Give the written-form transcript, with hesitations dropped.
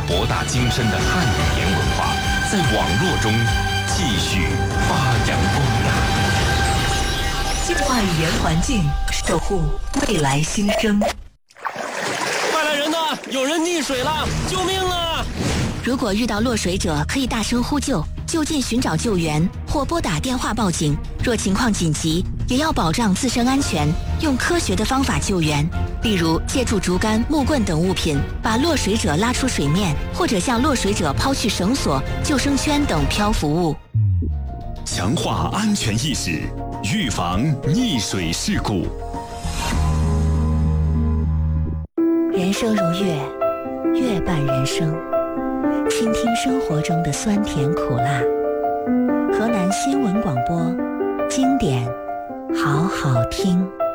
博大精深的汉语言文化在网络中继续发扬光大。 净化语言环境，守护未来新生。 快来人呐！有人溺水了！救命啊！ 如果遇到落水者，可以大声呼救，就近寻找救援，或拨打电话报警。若情况紧急，也要保障自身安全，用科学的方法救援。例如，借助竹竿、木棍等物品，把落水者拉出水面，或者向落水者抛去绳索、救生圈等漂浮物。 强化安全意识，预防溺水事故。 人生如乐，乐伴人生，倾听生活中的酸甜苦辣。河南新闻广播，经典好好听。